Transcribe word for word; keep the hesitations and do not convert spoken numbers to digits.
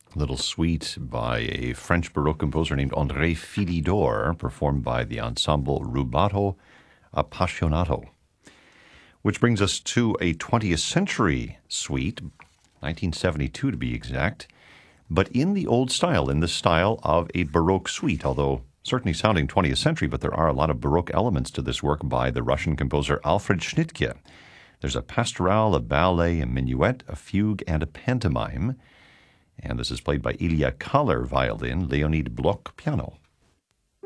Little suite by a French Baroque composer named André Philidor, performed by the ensemble Rubato Appassionato. Which brings us to a twentieth century suite, nineteen seventy-two to be exact, but in the old style, in the style of a Baroque suite, although certainly sounding twentieth century, but there are a lot of Baroque elements to this work by the Russian composer Alfred Schnittke. There's a pastoral, a ballet, a minuet, a fugue, and a pantomime. And this is played by Ilya Kahler, violin, Leonid Bloch, piano.